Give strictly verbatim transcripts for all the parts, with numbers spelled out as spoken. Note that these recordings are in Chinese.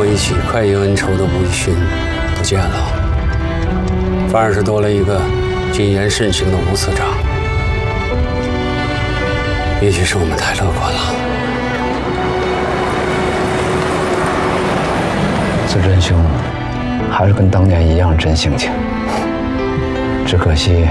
一起快意恩仇的吴以勋不见了，反而是多了一个谨言慎行的吴次长。也许是我们太乐观了。 自珍兄还是跟当年一样真性情，只可惜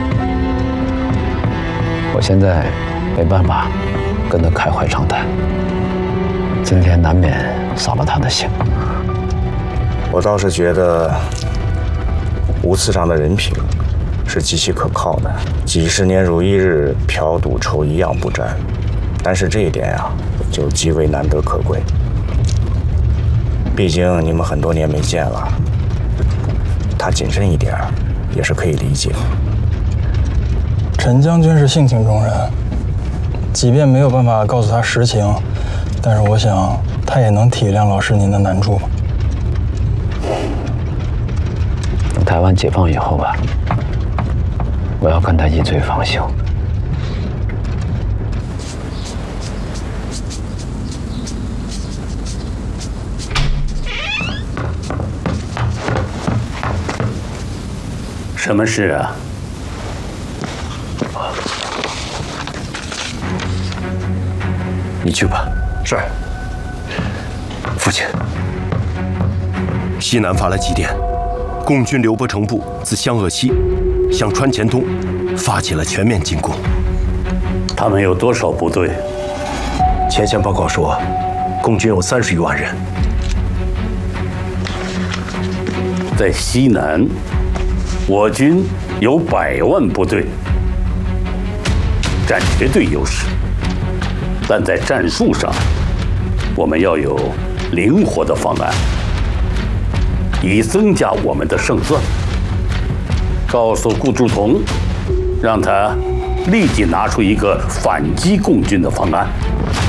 我现在没办法跟他开怀畅谈，今天难免扫了他的兴。 我倒是觉得吴次长的人品是极其可靠的，几十年如一日，嫖赌抽一样不沾。但是这一点啊，就极为难得可贵。毕竟你们很多年没见了，他谨慎一点也是可以理解。 陈将军是性情中人，即便没有办法告诉他实情，但是我想他也能体谅老师您的难处。 等台湾解放以后吧，我要跟他一醉方休。 什么事啊？ 你去吧。 是。 父亲，西南发来急电，共军刘伯承部自湘鄂西向川黔东发起了全面进攻。 他们有多少部队？ 前线报告说，共军有三十余万人。 在西南，我军有百万部队，占绝对优势。但在战术上，我们要有灵活的方案，以增加我们的胜算。告诉顾祝同，让他立即拿出一个反击共军的方案。